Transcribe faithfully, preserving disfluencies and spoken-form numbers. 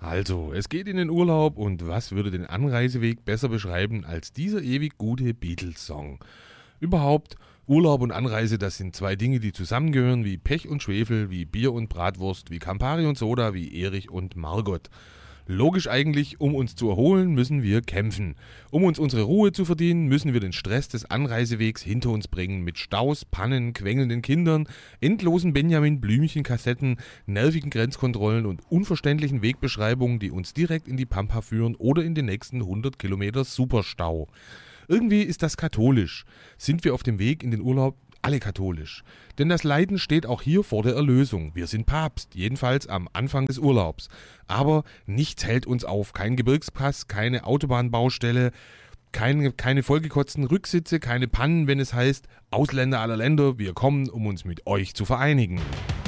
Also, es geht in den Urlaub und was würde den Anreiseweg besser beschreiben als dieser ewig gute Beatles-Song? Überhaupt, Urlaub und Anreise, das sind zwei Dinge, die zusammengehören wie Pech und Schwefel, wie Bier und Bratwurst, wie Campari und Soda, wie Erich und Margot. Logisch eigentlich, um uns zu erholen, müssen wir kämpfen. Um uns unsere Ruhe zu verdienen, müssen wir den Stress des Anreisewegs hinter uns bringen mit Staus, Pannen, quengelnden Kindern, endlosen Benjamin-Blümchen-Kassetten, nervigen Grenzkontrollen und unverständlichen Wegbeschreibungen, die uns direkt in die Pampa führen oder in den nächsten hundert Kilometer Superstau. Irgendwie ist das katholisch. Sind wir auf dem Weg in den Urlaub alle katholisch. Denn das Leiden steht auch hier vor der Erlösung. Wir sind Papst, jedenfalls am Anfang des Urlaubs. Aber nichts hält uns auf. Kein Gebirgspass, keine Autobahnbaustelle, keine, keine vollgekotzten Rücksitze, keine Pannen, wenn es heißt, Ausländer aller Länder, wir kommen, um uns mit euch zu vereinigen.